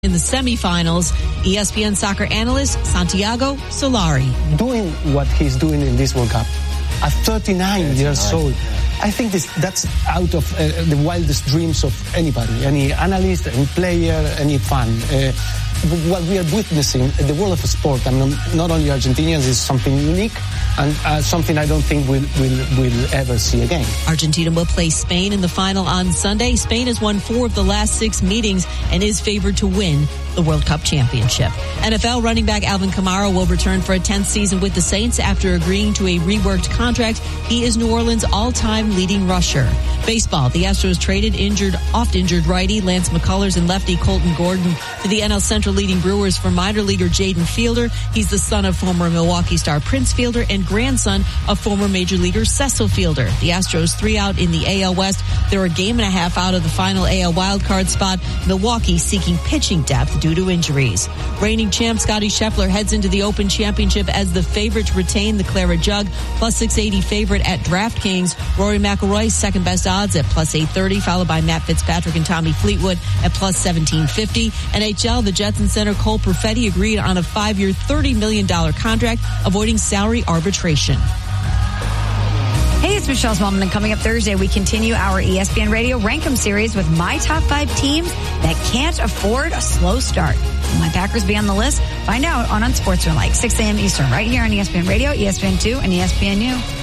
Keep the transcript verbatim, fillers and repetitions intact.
In the semifinals, E S P N soccer analyst Santiago Solari. Doing what he's doing in this World Cup at thirty-nine years old, I think this, that's out of uh, the wildest dreams of anybody, any analyst, any player, any fan. Uh, what we are witnessing in the world of sport, I mean, not only Argentinians, is something unique and uh, something I don't think we'll, we'll, we'll ever see again. Argentina will play Spain in the final on Sunday. Spain has won four of the last six meetings and is favored to win the World Cup championship. N F L running back Alvin Kamara will return for a tenth season with the Saints after agreeing to a reworked contract. He is New Orleans' all-time leading rusher. Baseball, the Astros traded injured, oft-injured righty Lance McCullers and lefty Colton Gordon to the N L Central leading Brewers for minor leaguer Jaden Fielder. He's the son of former Milwaukee star Prince Fielder and grandson of former major leaguer Cecil Fielder. The Astros three out in the A L West. They're a game and a half out of the final A L wildcard spot. Milwaukee seeking pitching depth due to injuries. Reigning champ Scottie Scheffler heads into the Open Championship as the favorite to retain the Claret Jug, plus six eighty favorite at DraftKings. Rory McIlroy second best odds at plus eight thirty, followed by Matt Fitzpatrick and Tommy Fleetwood at plus seventeen fifty. N H L, the Jets and center Cole Perfetti agreed on a five-year thirty million dollars contract, avoiding salary arbitration. Hey, it's Michelle Smallman, and coming up Thursday, we continue our E S P N Radio Rankem series with my top five teams that can't afford a slow start. Will my Packers be on the list? Find out on Unsportsmanlike, six a.m. Eastern, right here on E S P N Radio, E S P N two, and E S P N U.